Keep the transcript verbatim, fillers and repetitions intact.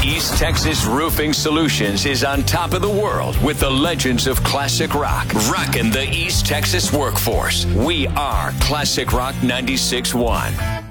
East Texas Roofing Solutions is on top of the world with the legends of classic rock, rocking the East Texas workforce. We are Classic Rock ninety-six point one.